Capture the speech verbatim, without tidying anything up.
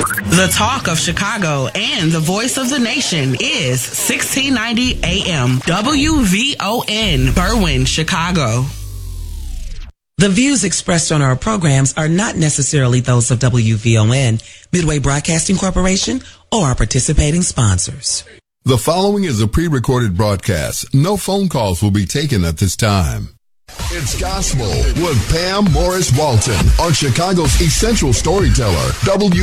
The talk of Chicago and the voice of the nation is sixteen ninety A M W V O N, Berwyn, Chicago. The views expressed on our programs are not necessarily those of W V O N, Midway Broadcasting Corporation, or our participating sponsors. The following is a pre-recorded broadcast. No phone calls will be taken at this time. It's Gospel with Pam Morris Walton on Chicago's Essential Storyteller, W